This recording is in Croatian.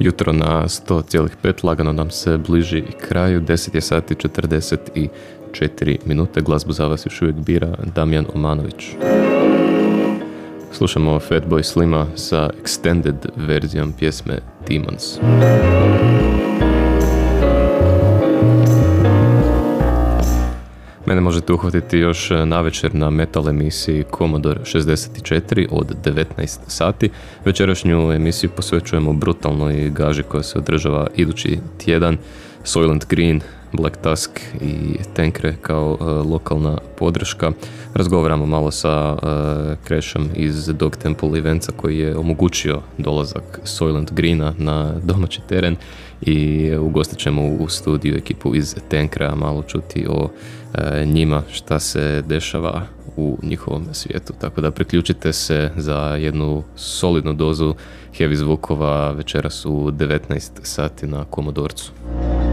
Jutro na 100,5 lagano nam se bliži kraju, 10 je sati 44 minute, glazbu za vas još uvijek bira Damjan Omanović. Slušamo Fatboy Slima sa extended verzijom pjesme Demons. Mene možete uhvatiti još navečer na metal emisiji Commodore 64 od 19 sati. Večerašnju emisiju posvećujemo brutalnoj gaži koja se održava idući tjedan. Soylent Green, Black Tusk i Tenkre kao lokalna podrška. Razgovaramo malo sa Crashom iz Dog Temple Eventsa koji je omogućio dolazak Soylent Greena na domaći teren i ugostit ćemo u studiju ekipu iz Tenkra malo čuti o njima šta se dešava u njihovom svijetu. Tako da priključite se za jednu solidnu dozu heavy zvukova večeras u 19 sati na Komodorcu.